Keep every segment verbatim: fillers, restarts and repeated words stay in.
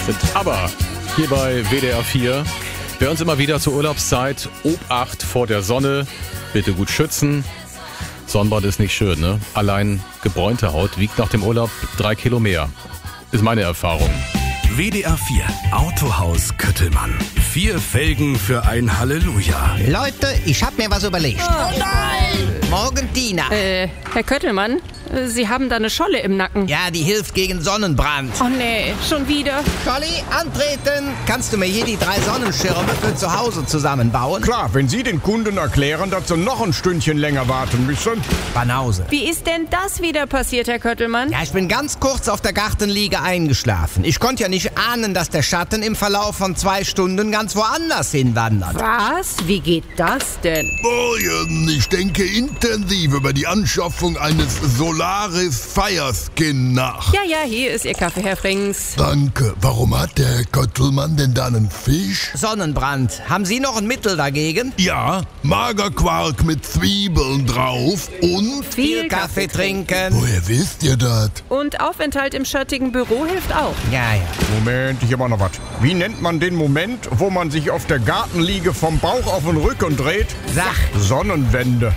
sind aber hier bei W D R vier. Wer uns immer wieder zur Urlaubszeit Obacht vor der Sonne, bitte gut schützen. Sonnenbrand ist nicht schön, ne? Allein gebräunte Haut wiegt nach dem Urlaub drei Kilo mehr. Ist meine Erfahrung. W D R vier Autohaus Köttelmann. Vier Felgen für ein Halleluja. Leute, ich hab mir was überlegt. Oh nein! Morgen Tina. Äh, Herr Köttelmann, Sie haben da eine Scholle im Nacken. Ja, die hilft gegen Sonnenbrand. Oh nee, schon wieder. Scholli, antreten. Kannst du mir hier die drei Sonnenschirme für zu Hause zusammenbauen? Klar, wenn Sie den Kunden erklären, dass sie noch ein Stündchen länger warten müssen. Banause. Wie ist denn das wieder passiert, Herr Köttelmann? Ja, ich bin ganz kurz auf der Gartenliege eingeschlafen. Ich konnte ja nicht ahnen, dass der Schatten im Verlauf von zwei Stunden ganz woanders hinwandert. Was? Wie geht das denn? Morgen, ich denke intensiv über die Anschaffung eines Solaris Fireskin nach. Ja, ja, hier ist Ihr Kaffee, Herr Frings. Danke. Warum hat der Herr Köttelmann denn da einen Fisch? Sonnenbrand. Haben Sie noch ein Mittel dagegen? Ja, Magerquark mit Zwiebeln drauf und... Viel Kaffee trinken. Woher wisst ihr das? Und Aufenthalt im schattigen Büro hilft auch. Ja, ja. Moment, ich hab auch noch was. Wie nennt man den Moment, wo man sich auf der Gartenliege vom Bauch auf den Rücken dreht? Sach. Sonnenwende.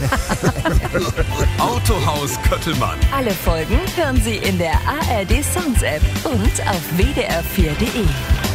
Autohaus Köttelmann. Alle Folgen hören Sie in der A R D Sounds App und auf w d r vier punkt d e.